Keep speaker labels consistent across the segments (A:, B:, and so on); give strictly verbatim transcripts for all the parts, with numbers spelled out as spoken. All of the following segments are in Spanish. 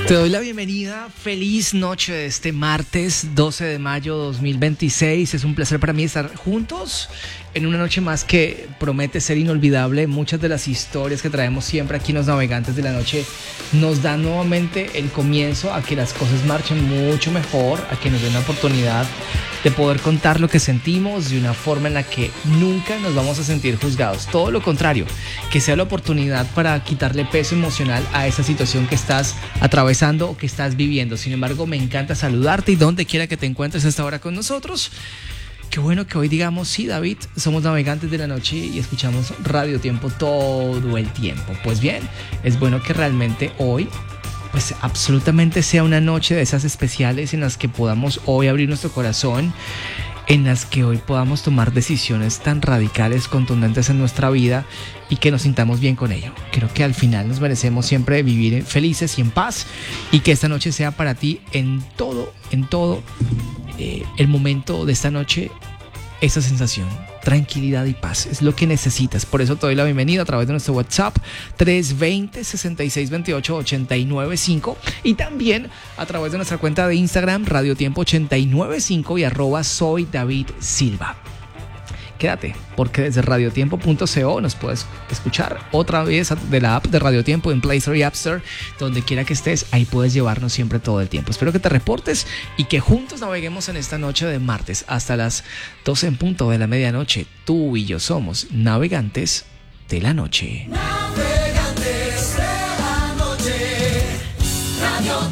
A: Te doy la bienvenida, feliz noche de este martes doce de mayo dos mil veintiséis. Es un placer para mí estar juntos en una noche más que promete ser inolvidable. Muchas de las historias que traemos siempre aquí en Los Navegantes de la Noche nos dan nuevamente el comienzo a que las cosas marchen mucho mejor, a que nos den la oportunidad de poder contar lo que sentimos de una forma en la que nunca nos vamos a sentir juzgados. Todo lo contrario, que sea la oportunidad para quitarle peso emocional a esa situación que estás atravesando o que estás viviendo. Sin embargo, me encanta saludarte y donde quiera que te encuentres a esta hora con nosotros. Qué bueno que hoy digamos, sí, David, somos navegantes de la noche y escuchamos Radio Tiempo todo el tiempo. Pues bien, es bueno que realmente hoy pues absolutamente sea una noche de esas especiales en las que podamos hoy abrir nuestro corazón, en las que hoy podamos tomar decisiones tan radicales, contundentes en nuestra vida y que nos sintamos bien con ello. Creo que al final nos merecemos siempre vivir felices y en paz, y que esta noche sea para ti en todo, en todo eh, el momento de esta noche, esa sensación, tranquilidad y paz, es lo que necesitas. Por eso te doy la bienvenida a través de nuestro WhatsApp tres dos cero, seis seis dos ocho, ocho nueve cinco y también a través de nuestra cuenta de Instagram Radio Tiempo ochenta y nueve cinco y arroba soy David Silva. Quédate, porque desde radiotiempo punto co nos puedes escuchar otra vez de la app de Radio Tiempo en Play Store y App Store. Donde quiera que estés, ahí puedes llevarnos siempre todo el tiempo. Espero que te reportes y que juntos naveguemos en esta noche de martes hasta las doce en punto de la medianoche. Tú y yo somos Navegantes de la Noche.
B: Navegantes de la Noche, Radio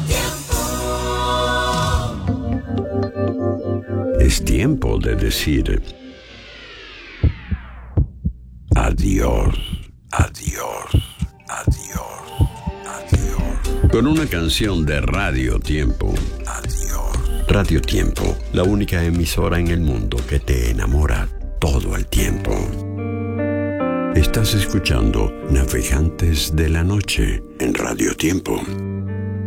B: Tiempo.
C: Es tiempo de decir adiós, adiós, adiós, adiós. Con una canción de Radio Tiempo. Adiós. Radio Tiempo, la única emisora en el mundo que te enamora todo el tiempo. Estás escuchando Navegantes de la Noche en Radio Tiempo.